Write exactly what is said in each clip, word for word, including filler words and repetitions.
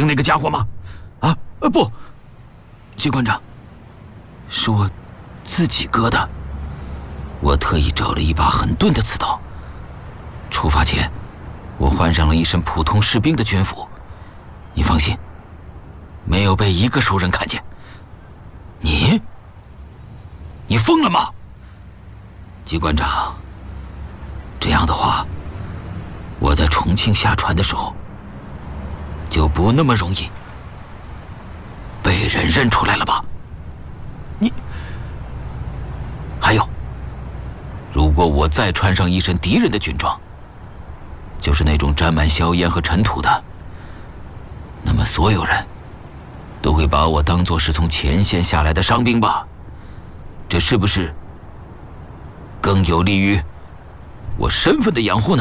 那个家伙吗？啊？呃，不，机关长，是我自己割的。我特意找了一把很钝的刺刀。出发前，我换上了一身普通士兵的军服。你放心，没有被一个熟人看见。你？你疯了吗？机关长，这样的话，我在重庆下船的时候，就不那么容易被人认出来了吧？你还有，如果我再穿上一身敌人的军装，就是那种沾满硝烟和尘土的，那么所有人都会把我当作是从前线下来的伤兵吧？这是不是更有利于我身份的养护呢？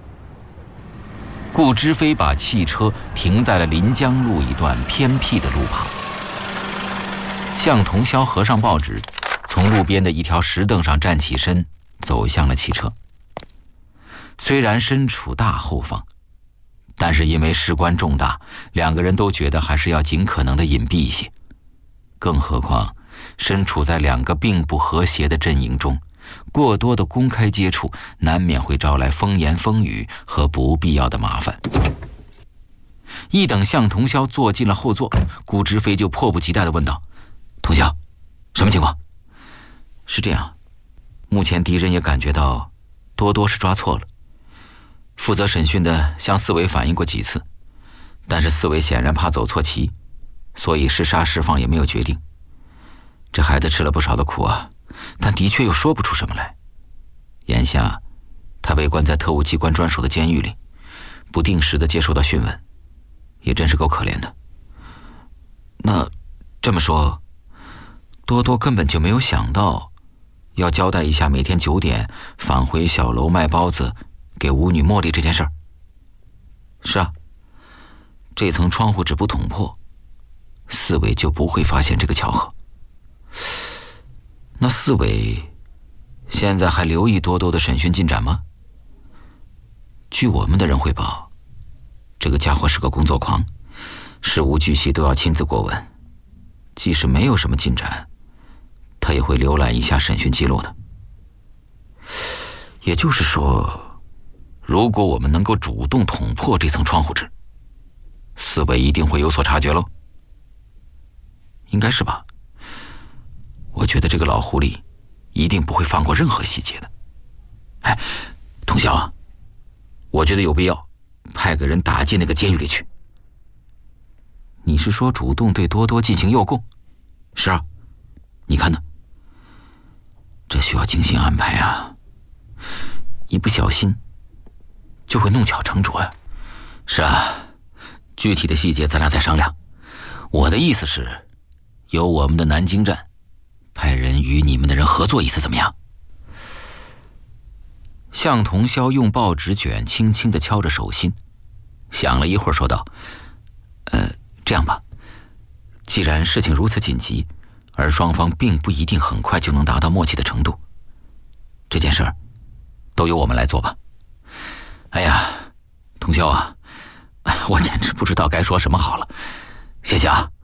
顾之飞把汽车停在了临江路一段偏僻的路旁。向同霄合上报纸，从路边的一条石凳上站起身，走向了汽车。虽然身处大后方，但是因为事关重大，两个人都觉得还是要尽可能的隐蔽一些。更何况身处在两个并不和谐的阵营中，过多的公开接触难免会招来风言风语和不必要的麻烦。一等向同霄坐进了后座，顾之飞就迫不及待地问道：同霄，什么情况？是这样，目前敌人也感觉到多多是抓错了。负责审讯的向四伟反映过几次，但是四伟显然怕走错棋，所以是杀是放也没有决定。这孩子吃了不少的苦啊，但的确又说不出什么来。眼下他被关在特务机关专属的监狱里，不定时地接受到讯问，也真是够可怜的。那这么说，多多根本就没有想到要交代一下每天九点返回小楼卖包子给舞女茉莉这件事儿。是啊，这层窗户纸不捅破，四伟就不会发现这个巧合。那四伟现在还留意多多的审讯进展吗？据我们的人汇报，这个家伙是个工作狂，事无巨细都要亲自过问，即使没有什么进展，他也会浏览一下审讯记录的。也就是说，如果我们能够主动捅破这层窗户纸，四伟一定会有所察觉喽。应该是吧？我觉得这个老狐狸一定不会放过任何细节的。哎，同晓啊，我觉得有必要派个人打进那个监狱里去。你是说主动对多多进行诱供？是啊，你看呢？这需要精心安排啊，一不小心就会弄巧成拙呀。是啊，具体的细节咱俩再商量。我的意思是，由我们的南京站派人与你们的人合作一次，怎么样？向同霄用报纸卷轻轻地敲着手心，想了一会儿说道：呃，这样吧，既然事情如此紧急，而双方并不一定很快就能达到默契的程度，这件事儿都由我们来做吧。哎呀，同霄啊，我简直不知道该说什么好了，谢谢啊。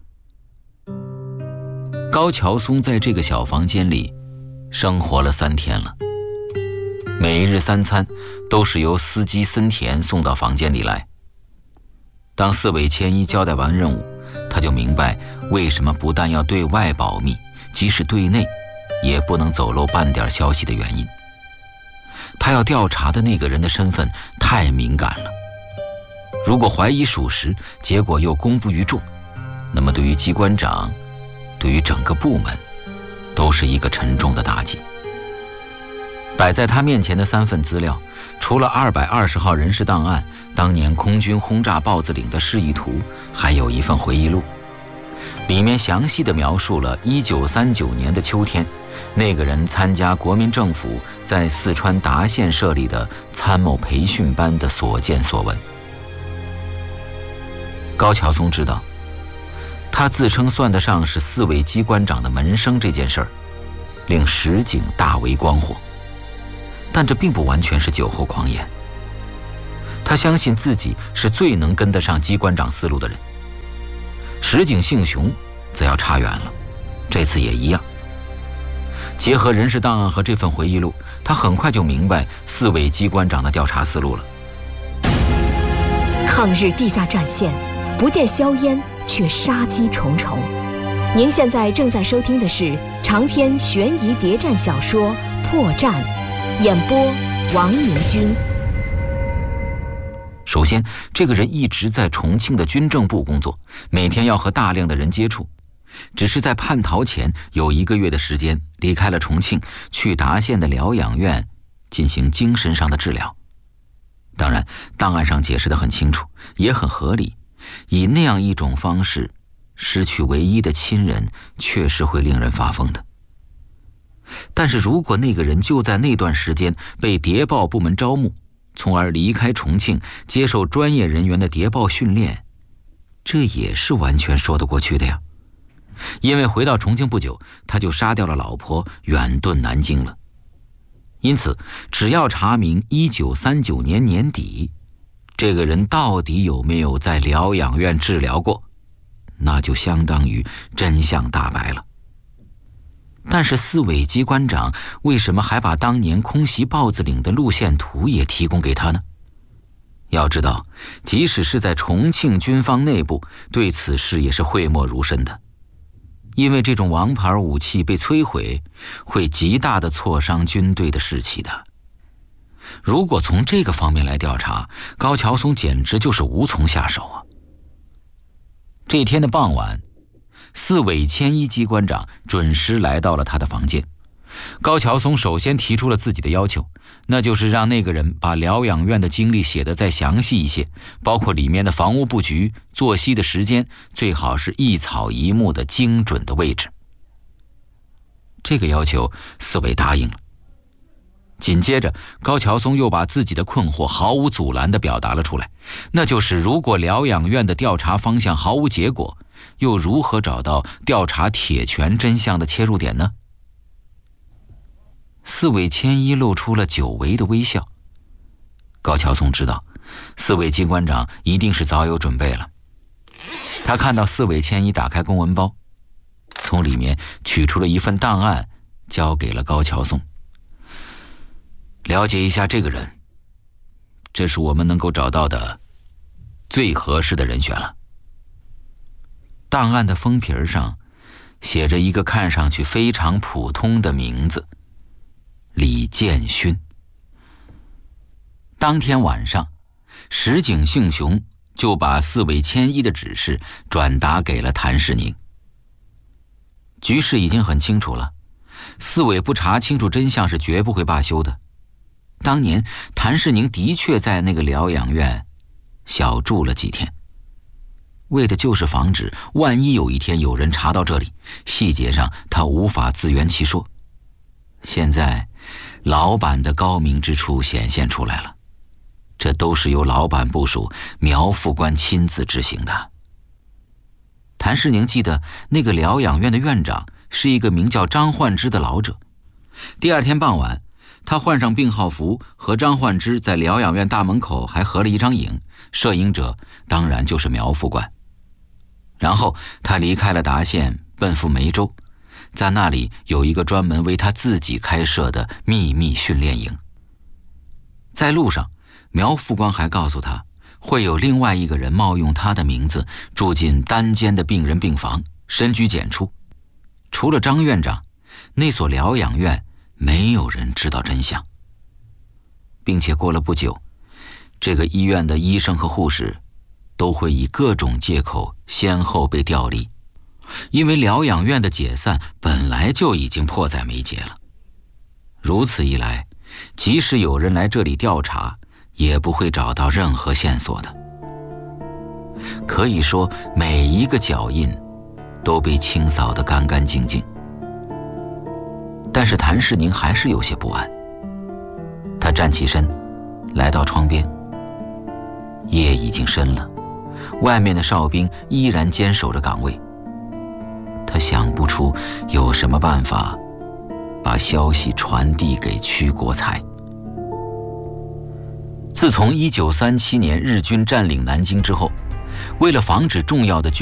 高桥松在这个小房间里生活了三天了，每日三餐都是由司机森田送到房间里来。当四尾千一交代完任务，他就明白为什么不但要对外保密，即使对内也不能走漏半点消息的原因。他要调查的那个人的身份太敏感了，如果怀疑属实，结果又公布于众，那么对于机关长，对于整个部门，都是一个沉重的打击。摆在他面前的三份资料，除了二百二十号人事档案，当年空军轰炸豹子岭的示意图，还有一份回忆录，里面详细地描述了一九三九年的秋天，那个人参加国民政府在四川达县设立的参谋培训班的所见所闻。高桥松知道，他自称算得上是四位机关长的门生这件事儿，令石井大为光火，但这并不完全是酒后狂言。他相信自己是最能跟得上机关长思路的人， 石井幸雄则要差远了，这次也一样。结合人事档案和这份回忆录，他很快就明白四位机关长的调查思路了。 抗日地下战线不见硝烟，却杀机重重。您现在正在收听的是长篇悬疑谍战小说《破绽》，演播王明军。 首先，这个人一直在重庆的军政部工作，每天要和大量的人接触。只是在叛逃前有一个月的时间离开了重庆，去达县的疗养院进行精神上的治疗。当然，档案上解释得很清楚，也很合理。以那样一种方式失去唯一的亲人，确实会令人发疯的。但是如果那个人就在那段时间被谍报部门招募，从而离开重庆接受专业人员的谍报训练，这也是完全说得过去的呀。因为回到重庆不久，他就杀掉了老婆，远遁南京了。因此，只要查明一九三九年年底这个人到底有没有在疗养院治疗过，那就相当于真相大白了。但是四委机关长为什么还把当年空袭豹子岭的路线图也提供给他呢？要知道，即使是在重庆军方内部，对此事也是讳莫如深的。因为这种王牌武器被摧毁，会极大的挫伤军队的士气的。如果从这个方面来调查，高桥松简直就是无从下手啊。这天的傍晚，四委千一机关长准时来到了他的房间。高桥松首先提出了自己的要求，那就是让那个人把疗养院的经历写得再详细一些，包括里面的房屋布局、作息的时间，最好是一草一木的精准的位置。这个要求四委答应了。紧接着，高桥松又把自己的困惑毫无阻拦地表达了出来，那就是如果疗养院的调查方向毫无结果，又如何找到调查铁拳真相的切入点呢？四委千一露出了久违的微笑。高桥松知道，四委机关长一定是早有准备了。他看到四委千一打开公文包，从里面取出了一份档案，交给了高桥松。了解一下这个人，这是我们能够找到的最合适的人选了。档案的封皮上写着一个看上去非常普通的名字，李建勋。当天晚上，石井幸雄就把四委千一的指示转达给了谭世宁。局势已经很清楚了，四委不查清楚真相是绝不会罢休的。当年谭世宁的确在那个疗养院小住了几天，为的就是防止万一有一天有人查到这里，细节上他无法自圆其说。现在老板的高明之处显现出来了，这都是由老板部属苗副官亲自执行的。谭世宁记得那个疗养院的院长是一个名叫张焕之的老者。第二天傍晚，他换上病号服，和张焕之在疗养院大门口还合了一张影，摄影者当然就是苗副官。然后他离开了达县，奔赴梅州，在那里有一个专门为他自己开设的秘密训练营。在路上，苗副官还告诉他，会有另外一个人冒用他的名字住进单间的病人病房，深居简出。除了张院长，那所疗养院没有人知道真相。并且过了不久，这个医院的医生和护士都会以各种借口先后被调离，因为疗养院的解散本来就已经迫在眉睫了。如此一来，即使有人来这里调查，也不会找到任何线索的。可以说，每一个脚印都被清扫得干干净净。但是谭世宁还是有些不安。他站起身，来到窗边。夜已经深了，外面的哨兵依然坚守着岗位。他想不出有什么办法把消息传递给屈国才。自从一九三七年日军占领南京之后，为了防止重要的军